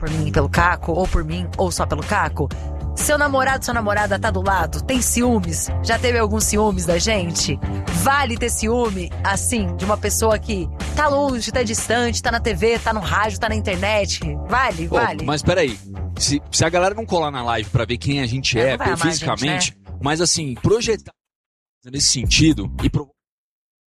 por mim e pelo Caco, ou por mim, ou só pelo Caco. Seu namorado, sua namorada tá do lado, tem ciúmes? Já teve alguns ciúmes da gente? Vale ter ciúme, assim, de uma pessoa que tá longe, tá distante, tá na TV, tá no rádio, tá na internet? Vale, vale. Mas peraí, se a galera não colar na live pra ver quem a gente fisicamente, gente, né? Mas assim, projetar nesse sentido e